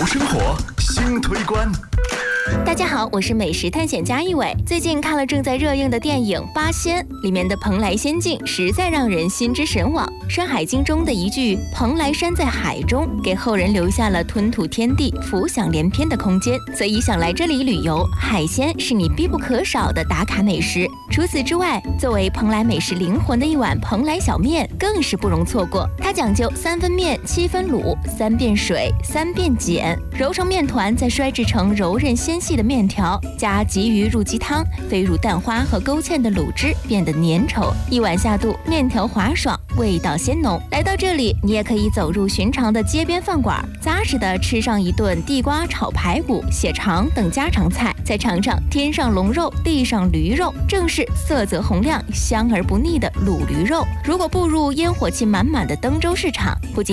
潮生活新推关。 大家好，我是美食探险家一伟。最近看了正在热映的电影《八仙》，里面的蓬莱仙境实在让人心之神往。《山海经》中的一句“蓬莱山在海中”，给后人留下了吞吐天地、浮想联翩的空间。所以想来这里旅游，海鲜是你必不可少的打卡美食。除此之外，作为蓬莱美食灵魂的一碗蓬莱小面更是不容错过。它讲究3分面、7分卤、3遍水、3遍碱，揉成面团，再摔制成柔韧纤细的面条，加鲫鱼入鸡汤，飞入蛋花和勾芡的卤汁，变得粘稠。一碗下肚，面条滑爽，味道鲜浓。来到这里，你也可以走入寻常的街边饭馆，扎实的吃上一顿地瓜炒排骨、血肠等家常菜，再尝尝天上龙肉，地上驴肉，正是色泽红亮、香而不腻的卤驴肉。如果步入烟火气满满的登州市场，不仅